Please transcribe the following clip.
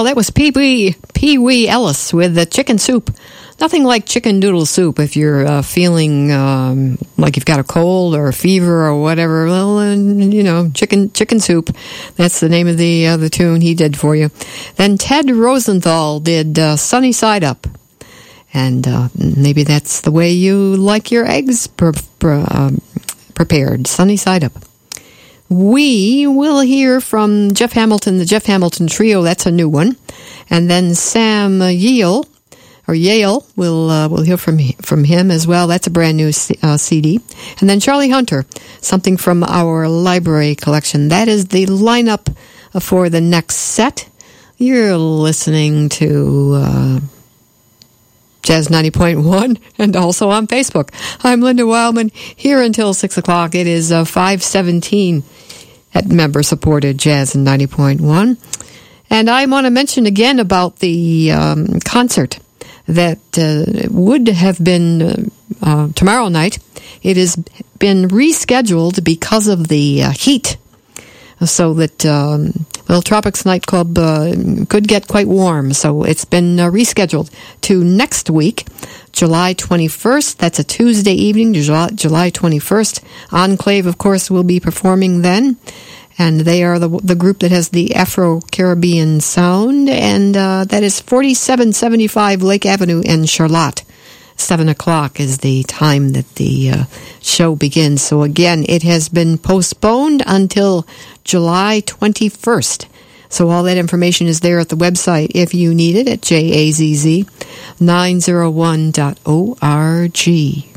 that was Pee Wee Ellis with the chicken soup. Nothing like chicken noodle soup if you're feeling like you've got a cold or a fever or whatever. Well, chicken soup. That's the name of the tune he did for you. Then Ted Rosenthal did Sunny Side Up. And maybe that's the way you like your eggs prepared, sunny side up. We will hear from Jeff Hamilton, the Jeff Hamilton Trio. That's a new one. And then Sam Yale, we'll hear from him as well. That's a brand new CD. And then Charlie Hunter, something from our library collection. That is the lineup for the next set. You're listening to Jazz 90.1 and also on Facebook. I'm Linda Wildman, here until 6 o'clock. It is 5:17 at member-supported Jazz 90.1. And I want to mention again about the concert that would have been tomorrow night. It has been rescheduled because of the heat, so that Tropics Nightclub could get quite warm. So it's been rescheduled to next week, July 21st. That's a Tuesday evening, July 21st. Enclave, of course, will be performing then. And they are the group that has the Afro-Caribbean sound. And that is 4775 Lake Avenue in Charlotte. 7 o'clock is the time that the show begins. So again, it has been postponed until July 21st. So all that information is there at the website if you need it at jazz901.org.